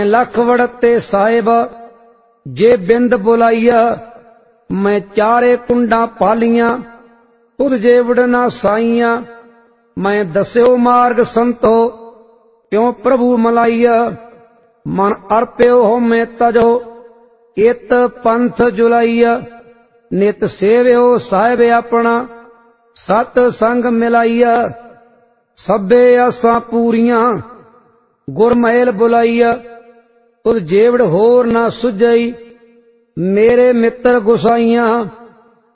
लख वड़ते साहिब जे बिंद बुलाइया, मैं चारे कुंडा पालिया तुद जेवड़ ना साइया। मैं दस्यो मार्ग संतो क्यों प्रभु मलाइया, मन अर्प्यो हो मैं तजो इत पंथ जुलाइया। नित सेव्यो साहिब अपना सत संग मिलाइया, सभे आसां पूरियां गुरमैल बुलाइया। तुद जेवड़ होर ना सुझई मेरे मित्र गुसाइया,